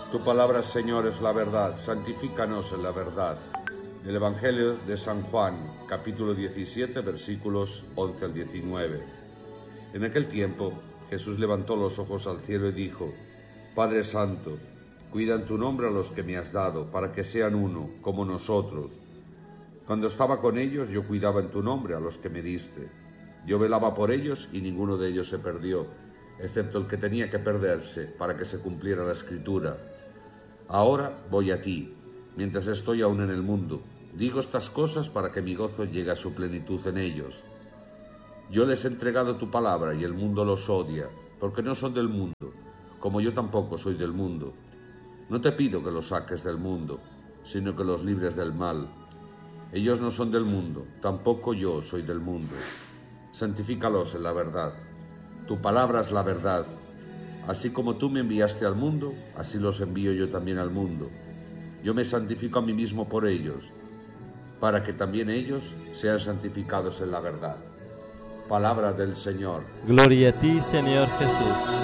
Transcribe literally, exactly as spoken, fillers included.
Tu palabra, Señor, es la verdad. Santifícanos en la verdad. Del Evangelio de San Juan, capítulo diecisiete, versículos once al diecinueve. En aquel tiempo, Jesús levantó los ojos al cielo y dijo: Padre Santo, cuida en tu nombre a los que me has dado, para que sean uno, como nosotros. Cuando estaba con ellos, yo cuidaba en tu nombre a los que me diste. Yo velaba por ellos y ninguno de ellos se perdió, excepto el que tenía que perderse, para que se cumpliera la Escritura. Ahora voy a ti, mientras estoy aún en el mundo. Digo estas cosas para que mi gozo llegue a su plenitud en ellos. Yo les he entregado tu palabra y el mundo los odia, porque no son del mundo, como yo tampoco soy del mundo. No te pido que los saques del mundo, sino que los libres del mal. Ellos no son del mundo, tampoco yo soy del mundo. Santifícalos en la verdad. Tu palabra es la verdad. Así como tú me enviaste al mundo, así los envío yo también al mundo. Yo me santifico a mí mismo por ellos, para que también ellos sean santificados en la verdad. Palabra del Señor. Gloria a ti, Señor Jesús.